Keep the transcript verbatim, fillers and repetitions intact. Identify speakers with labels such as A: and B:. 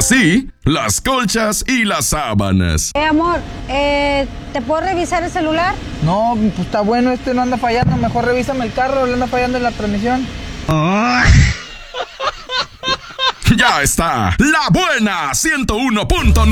A: así las colchas y las sábanas.
B: Eh, amor, eh, ¿te puedo revisar el celular?
C: No, pues está bueno, este no anda fallando. Mejor revísame el carro, le anda fallando en la transmisión.
A: Ya está, La Buena ciento uno punto nueve.